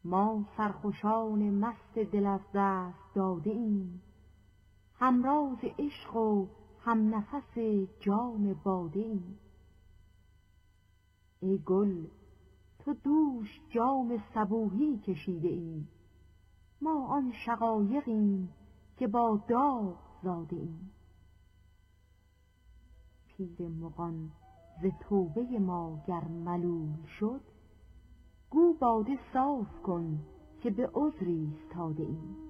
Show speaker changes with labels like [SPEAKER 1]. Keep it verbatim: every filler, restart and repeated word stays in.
[SPEAKER 1] ما سرخوشان مست دل از دست داده ایم، همراز عشق و هم نفس جام باده ایم. ای گل تو دوش جام صبوحی کشیده ای، ما آن شقایقیم که با داغ زاده ایم. پیر مغان ز توبه ما گر ملول شد، گو باده صاف کن که به عذر ایستاده ایم.